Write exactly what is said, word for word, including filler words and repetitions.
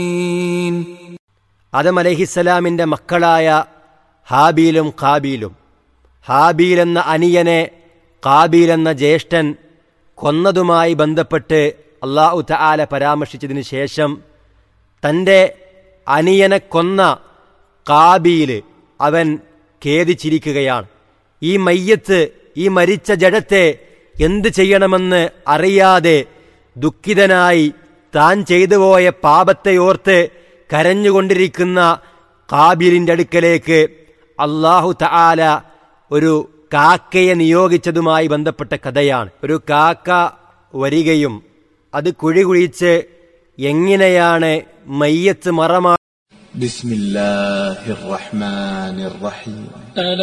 ആദം അലൈഹിസ്സലാമിന്റെ മക്കളായ ഹാബീലും ഖാബീലും, ഹാബീൽ എന്ന അനിയനെ ഖാബീൽ എന്ന ജ്യേഷ്ഠൻ കൊന്നതുമായി ബന്ധപ്പെട്ട് അല്ലാഹു തആല പരാമർശിച്ചതിന് ശേഷം തൻ്റെ അനിയനെ കൊന്ന ഖാബീൽ അവൻ ഖേദിച്ചിരിക്കുകയാണ്. ഈ മയ്യത്ത്, ഈ മരിച്ച ജഡത്തെ എന്ത് ചെയ്യണമെന്ന് അറിയാതെ ദുഃഖിതനായി താൻ ചെയ്തുപോയ പാപത്തെ ഓർത്ത് കരഞ്ഞുകൊണ്ടിരിക്കുന്ന ഖാബീലിൻ്റെ അടുക്കലേക്ക് അല്ലാഹു തആല ഒരു കാക്കയെ നിയോഗിച്ചതുമായി ബന്ധപ്പെട്ട കഥയാണ്. ഒരു കാക്ക വരികയും അത് കുഴി കുഴിച്ച് എങ്ങനെയാണ് മയ്യത്ത് മറമാ ബിസ്മില്ലാഹിർ റഹ്മാനിർ റഹീം.